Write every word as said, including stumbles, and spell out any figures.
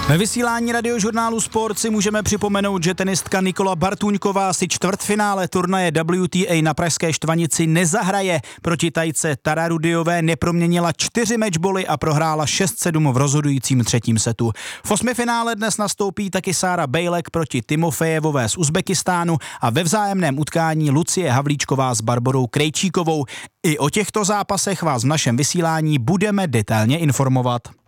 Ve vysílání radiožurnálu Sport si můžeme připomenout, že tenistka Nikola Bartuňková si čtvrtfinále turnaje W T A na pražské Štvanici nezahraje. Proti Tajce Tara Rudiové neproměnila čtyři matchboly a prohrála šest sedm v rozhodujícím třetím setu. V osmifinále dnes nastoupí taky Sára Bejlek proti Timofejevové z Uzbekistánu a ve vzájemném utkání Lucie Havlíčková s Barborou Krejčíkovou. I o těchto zápasech vás v našem vysílání budeme detailně informovat.